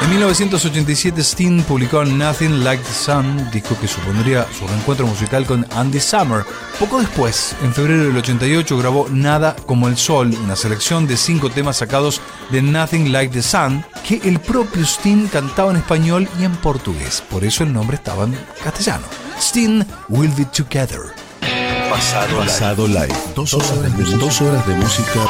En 1987 Sting publicó Nothing Like the Sun, disco que supondría su reencuentro musical con Andy Summer. Poco después, en febrero del 88, grabó Nada como el Sol, una selección de 5 temas sacados de Nothing Like the Sun, que el propio Sting cantaba en español y en portugués, por eso el nombre estaba en castellano. Sting, We'll Be Together. Pasado Live. 2 horas de música